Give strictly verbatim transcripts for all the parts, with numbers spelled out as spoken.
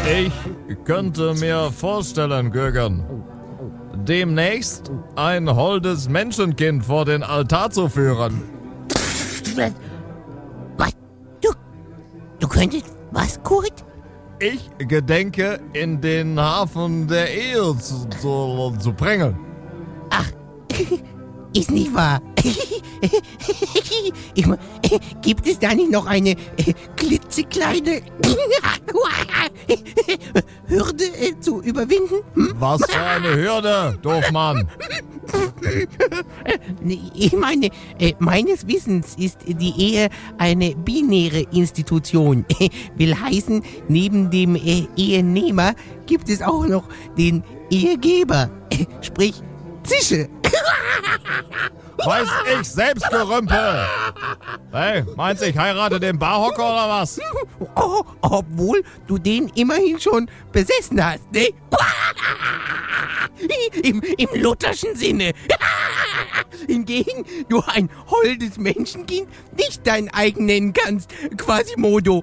Ich könnte mir vorstellen, Gögern, demnächst ein holdes Menschenkind vor den Altar zu führen. Was? Du, du könntest was, Kurt? Ich gedenke, in den Hafen der Ehe zu, zu, zu bringen. Ach, ist nicht wahr. Ich, mein, gibt es da nicht noch eine äh, klitzekleine Hürde äh, zu überwinden? Hm? Was für eine Hürde, Doofmann. Ich meine, äh, meines Wissens ist die Ehe eine binäre Institution. Will heißen, neben dem äh, Ehenehmer gibt es auch noch den Ehegeber. Äh, sprich, Zische. Weiß ich selbst, Gerümpel. Hey, meinst du, ich heirate den Barhocker oder was? Oh, obwohl du den immerhin schon besessen hast, ne? Im, im lutherschen Sinne. Hingegen du ein holdes Menschenkind nicht dein eigen nennen kannst, Quasimodo.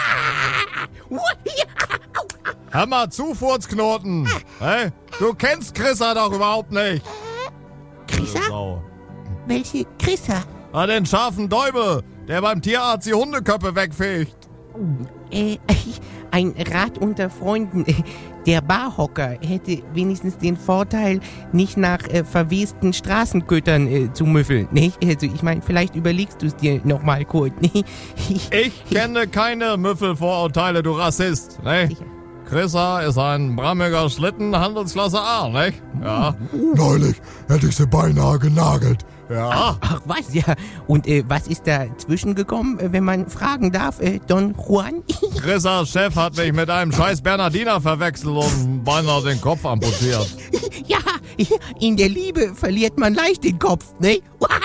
Hör mal zu, Furzknoten. Hey, du kennst Chrissa doch überhaupt nicht. Chrissa? Sau. Welche Chrissa? Ah, den scharfen Däubel, der beim Tierarzt die Hundeköpfe wegfegt. Äh, ein Rat unter Freunden. Der Barhocker hätte wenigstens den Vorteil, nicht nach äh, verwesten Straßenkötern äh, zu müffeln. Nicht? Also ich meine, vielleicht überlegst du es dir nochmal, Kurt. Ne? Ich kenne keine Müffelvorurteile, du Rassist. Ne? Chrissa ist ein brammiger Schlitten, Handelsklasse A, nicht? Ja. Neulich hätte ich sie beinahe genagelt. Ja. Ach was, ja. Und äh, was ist dazwischen gekommen, äh, wenn man fragen darf, äh, Don Juan? Chrissas Chef hat mich mit einem scheiß Bernardiner verwechselt und beinahe den Kopf amputiert. Ja, in der Liebe verliert man leicht den Kopf, ne?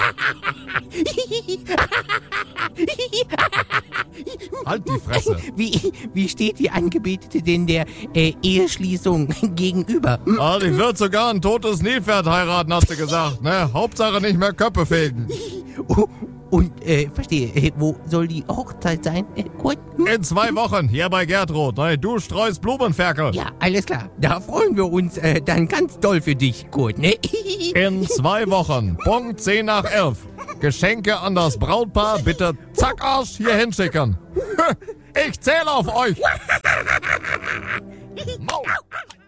Halt die Fresse. Wie, wie steht die Angebetete denn der äh, Eheschließung gegenüber? Hm? Ah, ich würde sogar ein totes Nilpferd heiraten, hast du gesagt, ne? Hauptsache nicht mehr Köpfe fegen. Und, äh, verstehe, äh, wo soll die Hochzeit sein, äh, Kurt? Hm? In zwei Wochen, hier bei Gertrud, ne? Du streust Blumenferkel. Ja, alles klar. Da freuen wir uns äh, dann ganz doll für dich, Kurt, ne? In zwei Wochen, Punkt zehn nach elf. Geschenke an das Brautpaar bitte zack Arsch hier hinschicken. Ich zähle auf euch. Maul.